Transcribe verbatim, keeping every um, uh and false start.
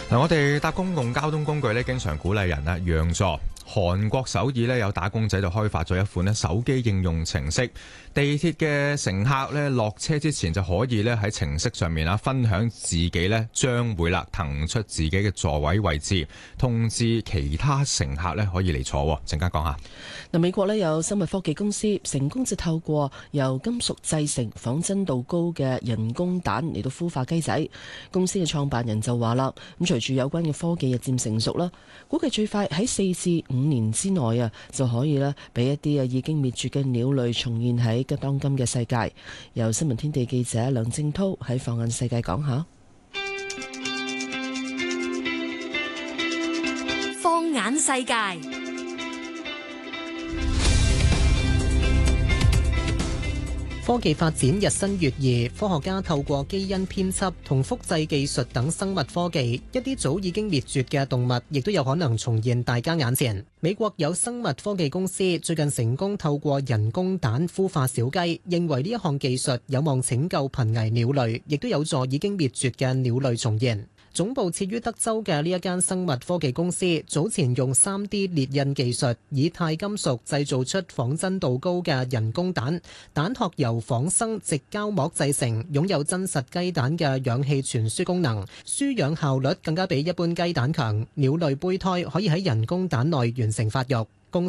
嗱，我哋搭公共交通工具咧，經常鼓勵人啊讓座。韓國首爾咧有打工仔就開發咗一款咧手機應用程式，地鐵嘅乘客咧落車之前就可以咧喺程式上面啊分享自己咧將會啦騰出自己嘅座位位置，通知其他乘客咧可以嚟坐。陣間講下。 嗱，美國咧有生物科技公司成功就透過由金屬製成、仿真度高嘅人工蛋嚟到孵化雞仔。公司嘅創辦人就話啦，咁隨住有關嘅科技日漸成熟啦，估計最快喺四至五年之內啊，就可以咧俾一啲啊已經滅絕嘅鳥類重現喺嘅當今嘅世界。由新聞天地記者梁正濤喺放眼世界講下。 放眼世界。 科技發展日新月異，科學家透過基因編輯同複製技術等生物科技，一啲早已經滅絕嘅動物，亦都有可能重現大家眼前。美國有生物科技公司最近成功透過人工蛋孵化小雞，認為呢一項技術有望拯救瀕危鳥類，亦都有助已經滅絕嘅鳥類重現。總部設於德州嘅呢一間生物科技公司，早前用 三 D 列印技術，以鈦金屬製造出仿真度高嘅人工蛋，蛋殼由仿生矽膠膜製成，擁有真實雞蛋嘅氧氣傳輸功能，輸氧效率更加比一般雞蛋強。鳥類胚胎可以喺人工蛋內完成發育。